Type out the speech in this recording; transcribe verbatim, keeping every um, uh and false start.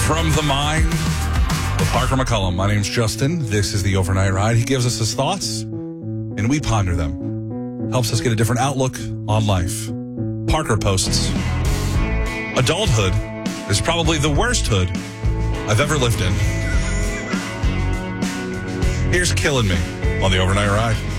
From the mind with Parker McCullum. My name's Justin. This is the Overnight Ride. He gives us his thoughts, and we ponder them. Helps us get a different outlook on life. Parker posts, adulthood is probably the worst hood I've ever lived in. Here's Killing Me on the Overnight Ride.